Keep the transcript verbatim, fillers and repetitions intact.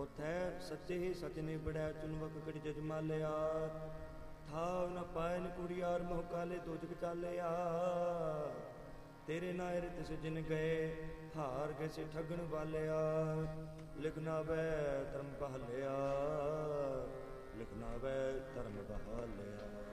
ਉਥੈ ਸੱਚੇ ਹੀ ਸਚ ਨਿਬੜੈ ਚੁਨਵਕ ਕੜੀ ਜਜਮਾਲਿਆ। ਥਾਵ ਨ ਪਾਇ ਨ ਕੁੜੀਆਰ ਮੋਹ ਕਾਲੇ ਦੋਜਕ ਚਾਲਿਆ। ਤੇਰੇ ਨਾਇ ਰਿਤ ਜਿਨ ਗਏ ਹਾਰ ਗਏ ਸੇ ਠਗਣ ਵਾਲਿਆ। ਲਿਖਣਾ ਵੈ ਧਰਮ ਬਹਾਲਿਆ, ਲਿਖਣਾ ਵੈ ਧਰਮ ਬਹਾਲਿਆ।